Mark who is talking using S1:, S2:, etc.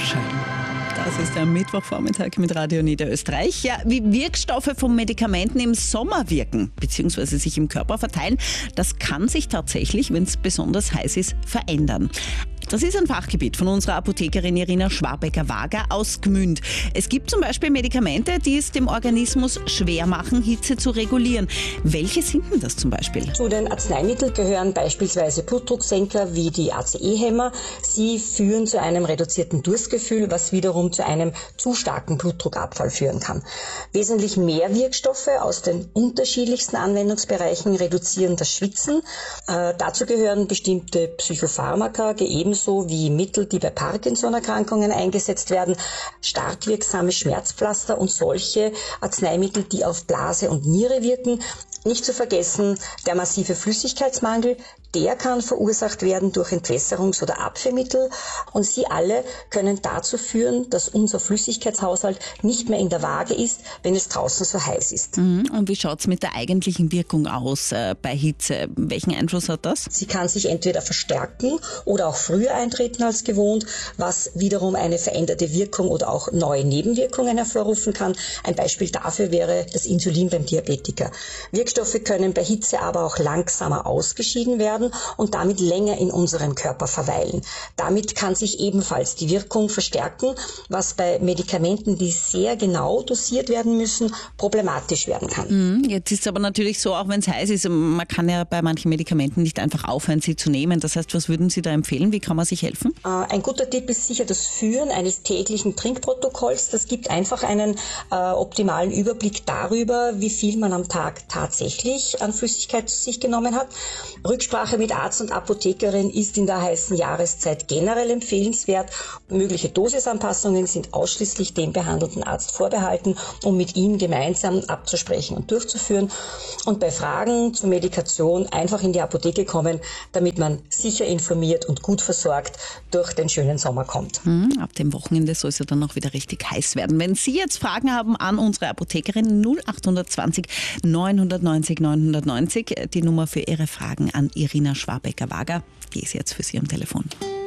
S1: Schön. Das ist der Mittwochvormittag mit Radio Niederösterreich. Ja, wie Wirkstoffe von Medikamenten im Sommer wirken bzw. sich im Körper verteilen, das kann sich tatsächlich, wenn es besonders heiß ist, verändern. Das ist ein Fachgebiet von unserer Apothekerin Irina Schwabecker-Wager aus Gmünd. Es gibt zum Beispiel Medikamente, die es dem Organismus schwer machen, Hitze zu regulieren. Welche sind denn das zum Beispiel?
S2: Zu den Arzneimitteln gehören beispielsweise Blutdrucksenker wie die ACE-Hämmer. Sie führen zu einem reduzierten Durstgefühl, was wiederum zu einem zu starken Blutdruckabfall führen kann. Wesentlich mehr Wirkstoffe aus den unterschiedlichsten Anwendungsbereichen reduzieren das Schwitzen. Dazu gehören bestimmte Psychopharmaka, ebenso wie Mittel, die bei Parkinson-Erkrankungen eingesetzt werden, stark wirksame Schmerzpflaster und solche Arzneimittel, die auf Blase und Niere wirken. Nicht zu vergessen der massive Flüssigkeitsmangel, der kann verursacht werden durch Entwässerungs- oder Abführmittel und sie alle können dazu führen, dass unser Flüssigkeitshaushalt nicht mehr in der Waage ist, wenn es draußen so heiß ist.
S1: Und wie schaut es mit der eigentlichen Wirkung aus bei Hitze? Welchen Einfluss hat das?
S2: Sie kann sich entweder verstärken oder auch früher eintreten als gewohnt, was wiederum eine veränderte Wirkung oder auch neue Nebenwirkungen hervorrufen kann. Ein Beispiel dafür wäre das Insulin beim Diabetiker. Wirkstoffe können bei Hitze aber auch langsamer ausgeschieden werden und damit länger in unserem Körper verweilen. Damit kann sich ebenfalls die Wirkung verstärken, was bei Medikamenten, die sehr genau dosiert werden müssen, problematisch werden kann.
S1: Jetzt ist es aber natürlich so, auch wenn es heiß ist, man kann ja bei manchen Medikamenten nicht einfach aufhören, sie zu nehmen. Das heißt, was würden Sie da empfehlen? Wie kann man sich helfen?
S2: Ein guter Tipp ist sicher das Führen eines täglichen Trinkprotokolls. Das gibt einfach einen optimalen Überblick darüber, wie viel man am Tag tatsächlich an Flüssigkeit zu sich genommen hat. Rücksprache mit Arzt und Apothekerin ist in der heißen Jahreszeit generell empfehlenswert. Mögliche Dosisanpassungen sind ausschließlich dem behandelnden Arzt vorbehalten, um mit ihm gemeinsam abzusprechen und durchzuführen. Und bei Fragen zur Medikation einfach in die Apotheke kommen, damit man sicher informiert und gut versorgt durch den schönen Sommer kommt.
S1: Ab dem Wochenende soll es ja dann auch wieder richtig heiß werden. Wenn Sie jetzt Fragen haben an unsere Apothekerin 0820 990 990, die Nummer für Ihre Fragen an Irina Schwabecker-Wager, die ist jetzt für Sie am Telefon.